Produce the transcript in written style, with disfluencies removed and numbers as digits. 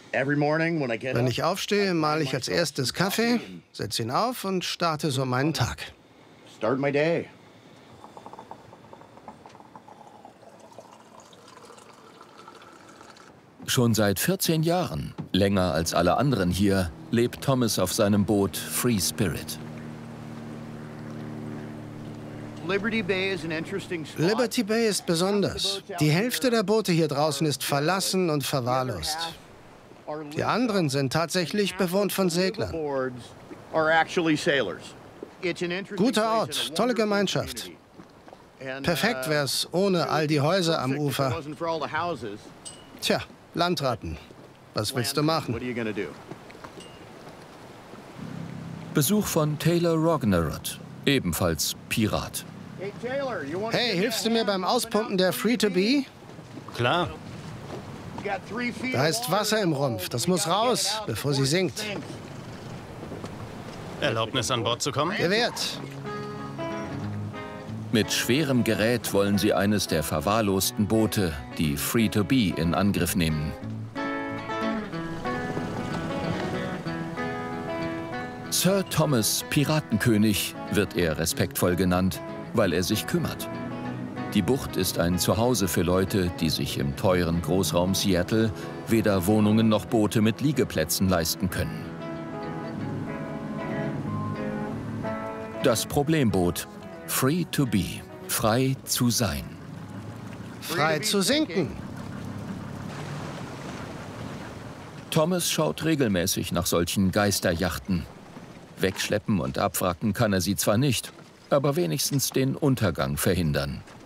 Wenn ich aufstehe, male ich als erstes Kaffee, setze ihn auf und starte so meinen Tag. Schon seit 14 Jahren, länger als alle anderen hier, lebt Thomas auf seinem Boot Free Spirit. Liberty Bay ist besonders. Die Hälfte der Boote hier draußen ist verlassen und verwahrlost. Die anderen sind tatsächlich bewohnt von Seglern. Guter Ort, tolle Gemeinschaft. Perfekt wär's ohne all die Häuser am Ufer. Tja, Landratten. Was willst du machen? Besuch von Taylor Rognerod, ebenfalls Pirat. Hey, hilfst du mir beim Auspumpen der Free-to-Be? Klar. Da ist Wasser im Rumpf. Das muss raus, bevor sie sinkt. Erlaubnis, an Bord zu kommen? Gewährt. Mit schwerem Gerät wollen sie eines der verwahrlosten Boote, die Free-to-Be, in Angriff nehmen. Sir Thomas Piratenkönig wird er respektvoll genannt, weil er sich kümmert. Die Bucht ist ein Zuhause für Leute, die sich im teuren Großraum Seattle weder Wohnungen noch Boote mit Liegeplätzen leisten können. Das Problemboot Free-to-Be, frei zu sein. Frei zu sinken. Thomas schaut regelmäßig nach solchen Geisterjachten. Wegschleppen und abwracken kann er sie zwar nicht, aber wenigstens den Untergang verhindern.